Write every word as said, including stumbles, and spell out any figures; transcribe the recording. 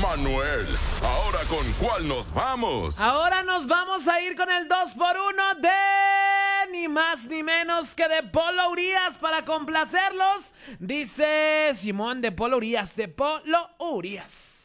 Manuel, ahora con cuál nos vamos. Ahora nos vamos a ir con el dos por uno de ni más ni menos que de Polo Urías para complacerlos. Dice Simón de Polo Urías, de Polo Urías.